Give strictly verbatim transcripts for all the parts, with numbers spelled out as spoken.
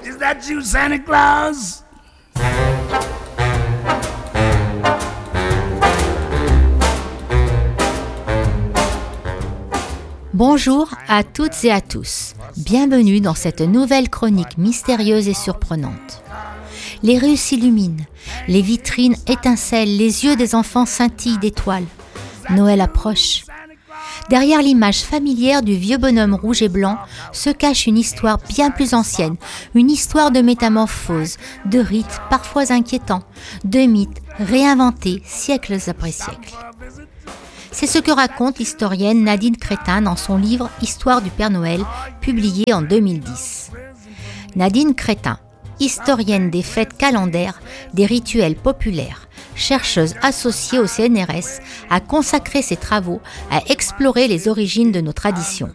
Is that you, Santa Claus? Bonjour à toutes et à tous. Bienvenue dans cette nouvelle chronique mystérieuse et surprenante. Les rues s'illuminent, les vitrines étincellent, les yeux des enfants scintillent d'étoiles. Noël approche. Derrière l'image familière du vieux bonhomme rouge et blanc se cache une histoire bien plus ancienne, une histoire de métamorphose, de rites parfois inquiétants, de mythes réinventés siècles après siècles. C'est ce que raconte l'historienne Nadine Crétin dans son livre « Histoire du Père Noël » publié en deux mille dix. Nadine Crétin, historienne des fêtes calendaires, des rituels populaires, chercheuse associée au C N R S, a consacré ses travaux à explorer les origines de nos traditions.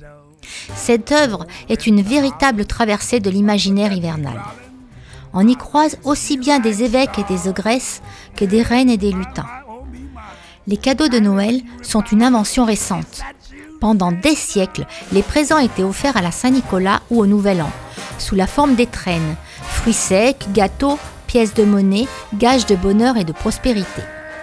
Cette œuvre est une véritable traversée de l'imaginaire hivernal. On y croise aussi bien des évêques et des ogresses que des reines et des lutins. Les cadeaux de Noël sont une invention récente. Pendant des siècles, les présents étaient offerts à la Saint-Nicolas ou au Nouvel An, sous la forme d'étrennes, fruits secs, gâteaux, pièces de monnaie, gages de bonheur et de prospérité.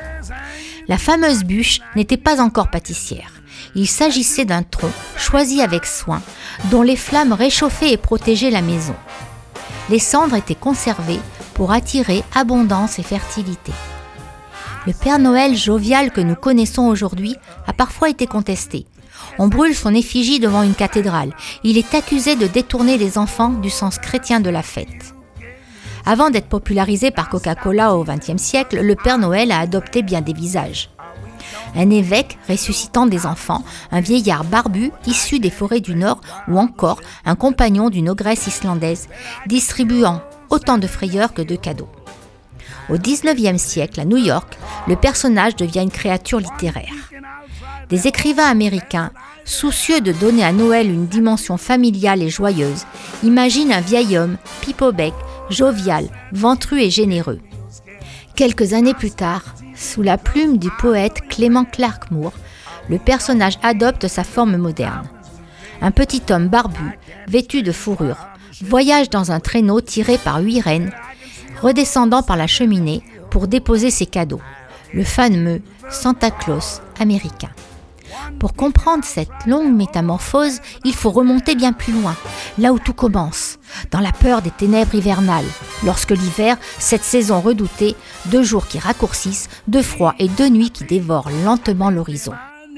La fameuse bûche n'était pas encore pâtissière. Il s'agissait d'un tronc choisi avec soin, dont les flammes réchauffaient et protégeaient la maison. Les cendres étaient conservées pour attirer abondance et fertilité. Le Père Noël jovial que nous connaissons aujourd'hui a parfois été contesté. On brûle son effigie devant une cathédrale. Il est accusé de détourner les enfants du sens chrétien de la fête. Avant d'être popularisé par Coca-Cola au vingtième siècle, le Père Noël a adopté bien des visages. Un évêque ressuscitant des enfants, un vieillard barbu issu des forêts du Nord ou encore un compagnon d'une ogresse islandaise, distribuant autant de frayeurs que de cadeaux. Au dix-neuvième siècle, à New York, le personnage devient une créature littéraire. Des écrivains américains, soucieux de donner à Noël une dimension familiale et joyeuse, imaginent un vieil homme, pipe au bec, jovial, ventru et généreux. Quelques années plus tard, sous la plume du poète Clement Clarke Moore, le personnage adopte sa forme moderne. Un petit homme barbu, vêtu de fourrure, voyage dans un traîneau tiré par huit rennes, redescendant par la cheminée pour déposer ses cadeaux, le fameux Santa Claus américain. Pour comprendre cette longue métamorphose, il faut remonter bien plus loin, là où tout commence, dans la peur des ténèbres hivernales, lorsque l'hiver, cette saison redoutée, deux jours qui raccourcissent, de froid et deux nuits qui dévorent lentement l'horizon.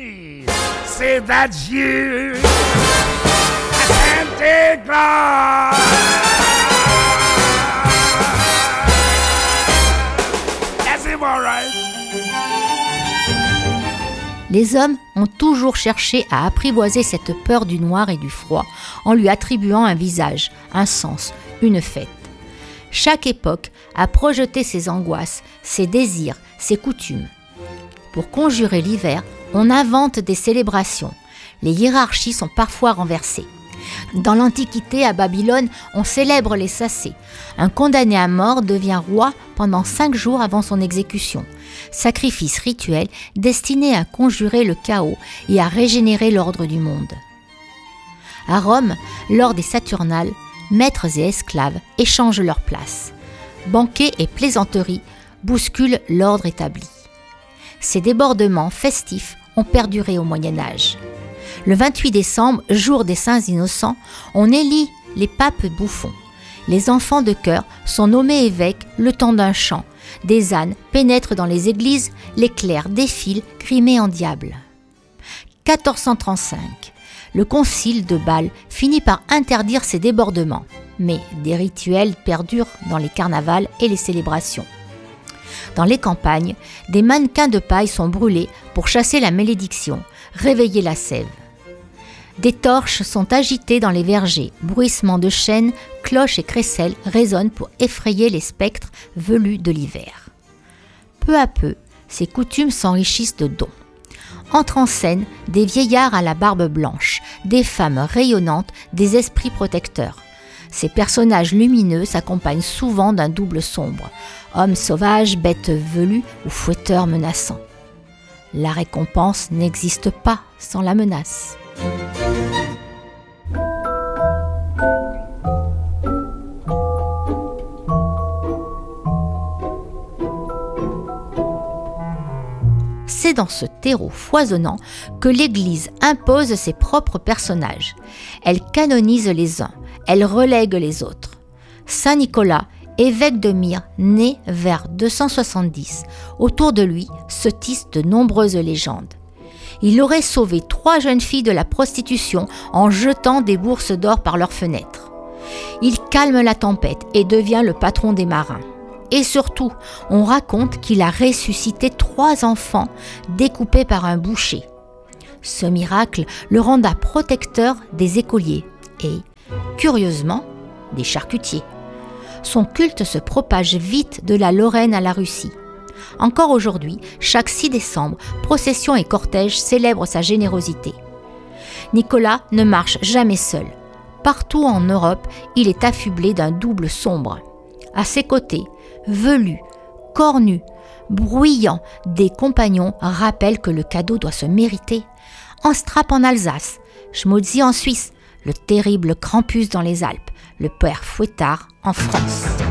Say that's you, Santa Claus. Les hommes ont toujours cherché à apprivoiser cette peur du noir et du froid en lui attribuant un visage, un sens, une fête. Chaque époque a projeté ses angoisses, ses désirs, ses coutumes. Pour conjurer l'hiver, on invente des célébrations. Les hiérarchies sont parfois renversées. Dans l'Antiquité, à Babylone, on célèbre les Sacés. Un condamné à mort devient roi pendant cinq jours avant son exécution. Sacrifice rituel destiné à conjurer le chaos et à régénérer l'ordre du monde. À Rome, lors des Saturnales, maîtres et esclaves échangent leur place. Banquets et plaisanteries bousculent l'ordre établi. Ces débordements festifs ont perduré au Moyen-Âge. Le vingt-huit décembre, jour des Saints Innocents, on élit les papes bouffons. Les enfants de chœur sont nommés évêques le temps d'un chant. Des ânes pénètrent dans les églises, les clercs défilent, grimés en diable. quatorze cent trente-cinq. Le concile de Bâle finit par interdire ces débordements, mais des rituels perdurent dans les carnavals et les célébrations. Dans les campagnes, des mannequins de paille sont brûlés pour chasser la malédiction, réveiller la sève. Des torches sont agitées dans les vergers, bruissements de chaînes, cloches et crécelles résonnent pour effrayer les spectres velus de l'hiver. Peu à peu, ces coutumes s'enrichissent de dons. Entrent en scène des vieillards à la barbe blanche, des femmes rayonnantes, des esprits protecteurs. Ces personnages lumineux s'accompagnent souvent d'un double sombre, hommes sauvages, bêtes velues ou fouetteurs menaçants. La récompense n'existe pas sans la menace. dans ce terreau foisonnant que l'Église impose ses propres personnages. Elle canonise les uns, elle relègue les autres. Saint Nicolas, évêque de Myre, né vers deux cent soixante-dix, autour de lui se tissent de nombreuses légendes. Il aurait sauvé trois jeunes filles de la prostitution en jetant des bourses d'or par leurs fenêtres. Il calme la tempête et devient le patron des marins. Et surtout, on raconte qu'il a ressuscité trois enfants découpés par un boucher. Ce miracle le renda protecteur des écoliers et, curieusement, des charcutiers. Son culte se propage vite de la Lorraine à la Russie. Encore aujourd'hui, chaque six décembre, processions et cortèges célèbrent sa générosité. Nicolas ne marche jamais seul. Partout en Europe, il est affublé d'un double sombre. À ses côtés, velus, cornus, bruyants, des compagnons rappellent que le cadeau doit se mériter. En Strap en Alsace, Schmolzi en Suisse, le terrible Krampus dans les Alpes, le père Fouettard en France.